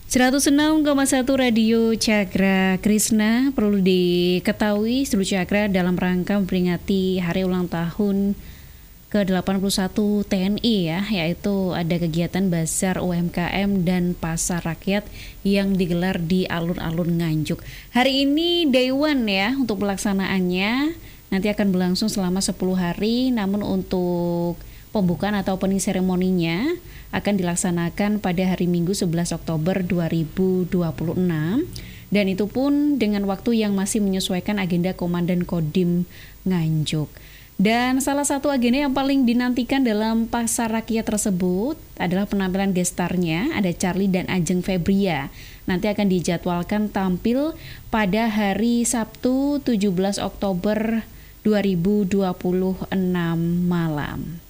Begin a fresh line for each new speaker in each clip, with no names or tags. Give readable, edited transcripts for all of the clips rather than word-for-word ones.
106,1 Radio Cakra Krishna. Perlu diketahui seluruh Cakra dalam rangka memperingati hari ulang tahun ke-81 TNI ya, yaitu ada kegiatan Bazar UMKM dan Pasar Rakyat yang digelar di alun-alun Nganjuk. Hari ini day one ya untuk pelaksanaannya, nanti akan berlangsung selama 10 hari, namun untuk pembukaan atau opening seremoninya akan dilaksanakan pada hari Minggu 11 Oktober 2026 dan itu pun dengan waktu yang masih menyesuaikan agenda Komandan Kodim Nganjuk. Dan salah satu agenda yang paling dinantikan dalam Pasar Rakyat tersebut adalah penampilan gestarnya, ada Charlie dan Ajeng Febria. Nanti akan dijadwalkan tampil pada hari Sabtu 17 Oktober 2026 malam.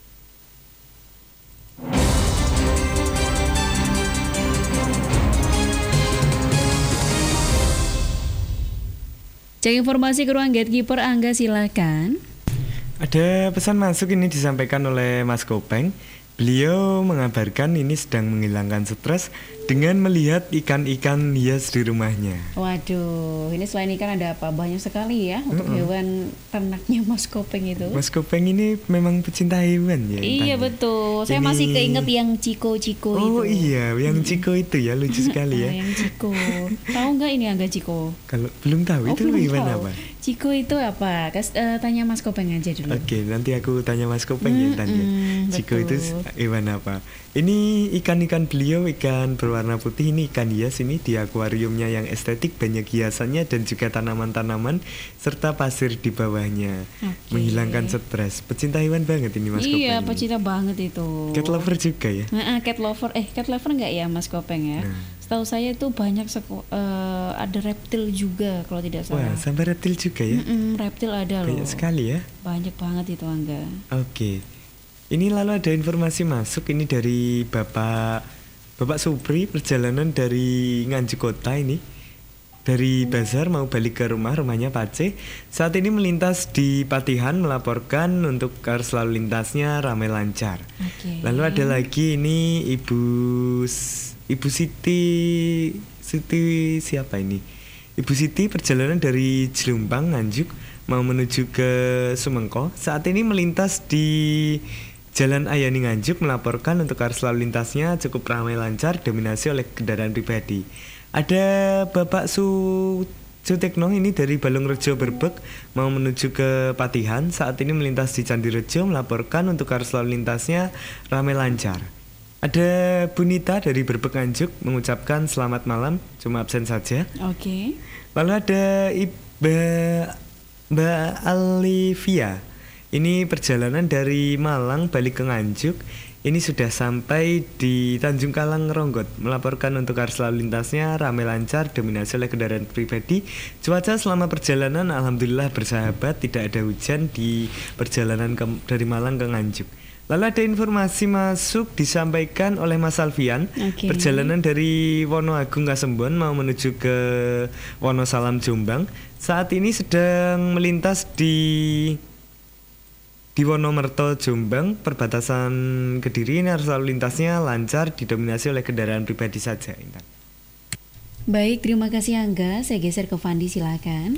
Cek informasi ke ruang gatekeeper, Angga silakan.
Ada pesan masuk ini disampaikan oleh Mas Kopeng. Beliau mengabarkan ini sedang menghilangkan stres dengan melihat ikan-ikan hias di rumahnya.
Waduh, ini selain ikan ada apa? Banyak sekali ya untuk hewan ternaknya Mas Kopeng itu.
Mas Kopeng ini memang pecinta hewan ya.
Iya betul, saya masih keinget yang Ciko-Ciko itu.
Oh iya, yang Ciko itu ya, lucu sekali ya.
Yang Ciko, tahu nggak ini Angga Ciko?
Kalau belum tahu itu hewan apa?
Ciko itu apa? Tanya Mas Kopeng aja dulu.
Oke, nanti aku tanya Mas Kopeng ya tanya. Ciko itu hewan apa? Ini ikan-ikan beliau, ikan berwarna putih, ini ikan hias ini di akuariumnya yang estetik, banyak hiasannya dan juga tanaman-tanaman serta pasir di bawahnya. Menghilangkan stres. Pecinta hewan banget ini Mas Kopeng.
Iya, pecinta banget itu.
Cat lover juga ya?
Cat lover enggak ya Mas Kopeng ya? Setahu saya itu banyak ada reptil juga kalau tidak salah.
Wah, sampai reptil juga ya?
Reptil ada loh.
Banyak sekali ya?
Banyak banget itu Angga.
Oke. Ini lalu ada informasi masuk ini dari Bapak Supri, perjalanan dari Nganjuk Kota ini. Dari bazar mau balik ke rumahnya Pace. Saat ini melintas di Patihan melaporkan untuk arus lalu lintasnya ramai lancar. Lalu ada lagi ini Ibu Siti siapa ini? Ibu Siti perjalanan dari Jelumpang Nganjuk mau menuju ke Sumengko. Saat ini melintas di Jalan Ayani Nganjuk melaporkan untuk arus lalu lintasnya cukup ramai lancar, dominasi oleh kendaraan pribadi. Ada Bapak Sutekno ini dari Balongrejo Berbek mau menuju ke Patihan. Saat ini melintas di Candirejo melaporkan untuk arus lalu lintasnya ramai lancar. Ada Bunita dari Berbek Nganjuk mengucapkan selamat malam, cuma absen saja.
Oke.
Lalu ada Mbak Alivia. Ini perjalanan dari Malang balik ke Nganjuk. Ini sudah sampai di Tanjung Kalang Ronggot. Melaporkan untuk arus lalu lintasnya ramai lancar, dominasi oleh kendaraan pribadi. Cuaca selama perjalanan alhamdulillah bersahabat, tidak ada hujan di perjalanan dari Malang ke Nganjuk. Lalu ada informasi masuk disampaikan oleh Mas Alfian. Perjalanan dari Wonoagung Kasembon mau menuju ke Wonosalam Jombang. Saat ini sedang melintas di Wonomerto Jombang, perbatasan Kediri. Ini arus lalu lintasnya lancar, didominasi oleh kendaraan pribadi saja.
Baik, terima kasih Angga. Saya geser ke Fandi, silakan.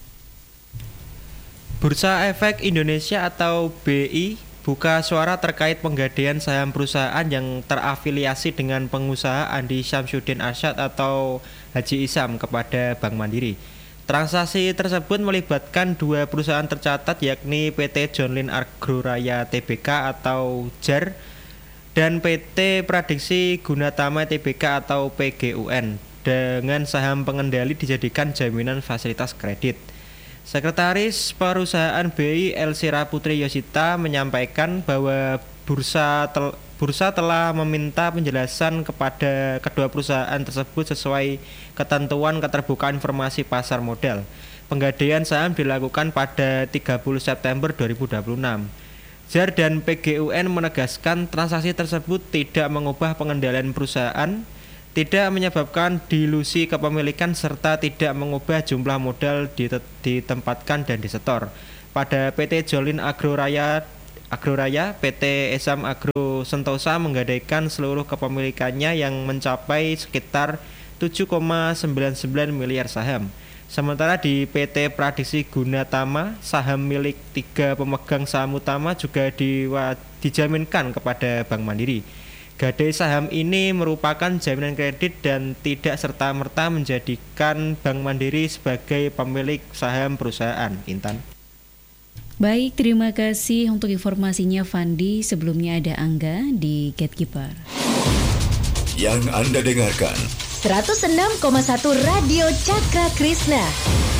Bursa Efek Indonesia atau BI buka suara terkait penggadaian saham perusahaan yang terafiliasi dengan pengusaha Andi Syamsuddin Arsyad atau Haji Isam kepada Bank Mandiri. Transaksi tersebut melibatkan dua perusahaan tercatat yakni PT John Lynn Agroraya Tbk atau JAR dan PT Pradiksi Gunatama Tbk atau PGUN dengan saham pengendali dijadikan jaminan fasilitas kredit. Sekretaris Perusahaan BI Elsira Putri Yosita menyampaikan bahwa bursa telah meminta penjelasan kepada kedua perusahaan tersebut sesuai ketentuan keterbukaan informasi pasar modal. Penggadaian saham dilakukan pada 30 September 2026. JAR dan PGUN menegaskan transaksi tersebut tidak mengubah pengendalian perusahaan, tidak menyebabkan dilusi kepemilikan serta tidak mengubah jumlah modal ditempatkan dan disetor. Pada PT Jolin Agroraya Agroraya, PT Esam Agro Sentosa menggadaikan seluruh kepemilikannya yang mencapai sekitar 7,99 miliar saham. Sementara di PT Pradiksi Gunatama, saham milik 3 pemegang saham utama juga dijaminkan kepada Bank Mandiri. Gadai saham ini merupakan jaminan kredit dan tidak serta-merta menjadikan Bank Mandiri sebagai pemilik saham perusahaan. Intan.
Baik, terima kasih untuk informasinya Fandi. Sebelumnya ada Angga di Gatekeeper.
Yang Anda dengarkan
106,1 Radio Cakra Krishna.